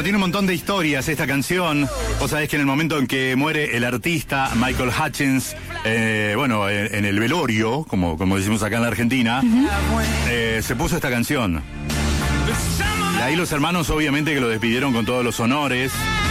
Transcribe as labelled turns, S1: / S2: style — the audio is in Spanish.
S1: Bueno, tiene un montón de historias esta canción. Vos sabés que en el momento en que muere el artista Michael Hutchence, en el velorio, como decimos acá en la Argentina, se puso esta canción. Y ahí los hermanos obviamente que lo despidieron con todos los honores.